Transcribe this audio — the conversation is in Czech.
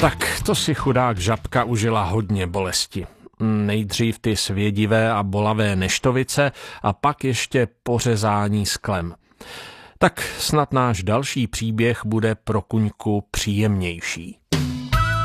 Tak to si chudák žabka užila hodně bolesti. Nejdřív ty svědivé a bolavé neštovice a pak ještě pořezání sklem. Tak snad náš další příběh bude pro Kuňku příjemnější.